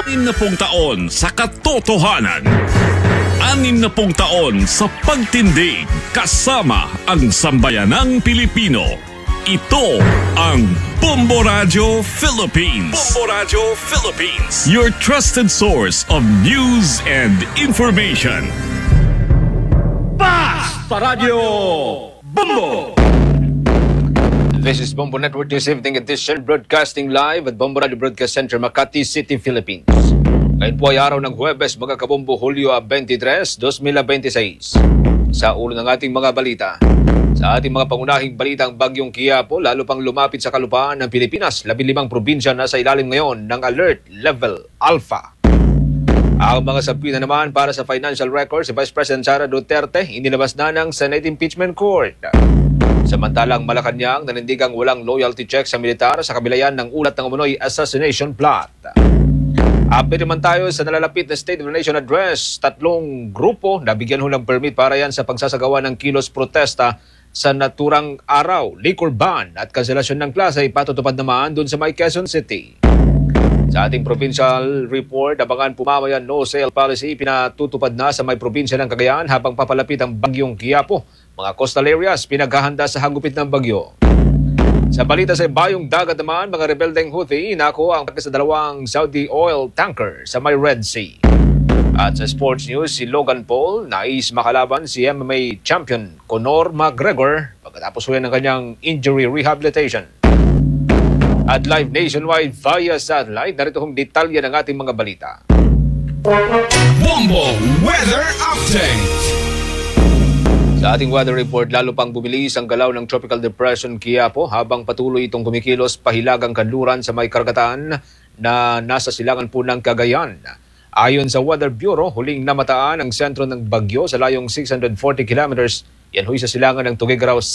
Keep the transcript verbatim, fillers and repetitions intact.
Anim na pong taon sa katotohanan. Anim na pong taon sa pagtindig kasama ang sambayanang Pilipino. Ito ang Bombo Radio Philippines. Bombo Radio Philippines. Your trusted source of news and information. Basta Radio Bombo! This is Bombo Network News Evening Edition, broadcasting live at Bombo Radio Broadcast Center, Makati City, Philippines. Ngayon po ay araw ng Huwebes, mga kabombo, Hulyo twenty-three, twenty twenty-six. Sa ulo ng ating mga balita, sa ating mga pangunahing balita, ang bagyong Quiapo lalo pang lumapit sa kalupaan ng Pilipinas. labing limang probinsya na sa ilalim ngayon ng Alert Level Alpha. Ang mga sabi na naman para sa financial records, si Vice President Sara Duterte inilabas na ng Senate Impeachment Court. Samantalang Malacanang nanindigang walang loyalty check sa militar sa kabilayan ng ulat ng umunoy assassination plot. Update naman tayo sa nalalapit na State of the Nation Address. Tatlong grupo nabigyan ho ng permit para yan sa pagsasagawa ng kilos protesta sa naturang araw. Liquor ban at kanselasyon ng klase ay patutupad naman dun sa may Quezon City. Sa ating provincial report, abangan pumamayan no sale policy pinatutupad na sa may probinsya ng Cagayan habang papalapit ang bagyong Quiapo. Mga coastal areas pinaghahanda sa hagupit ng bagyo. Sa balita sa bayong dagat naman, mga rebeldeng Houthi inako ang sa dalawang Saudi oil tanker sa may Red Sea. At sa sports news, si Logan Paul nais makalaban si M M A champion Conor McGregor pagkatapos huyan ng kanyang injury rehabilitation. At live nationwide via satellite, narito hong detalye ng ating mga balita. Bombo Weather Update. Sa ating weather report, lalo pang bumilis ang galaw ng Tropical Depression Quiapo habang patuloy itong kumikilos pahilagang kanluran sa may karagatan na nasa silangan po ng Cagayan. Ayon sa Weather Bureau, huling namataan ang sentro ng bagyo sa layong six hundred forty kilometers. Yan huy sa silangan ng Tuguegarao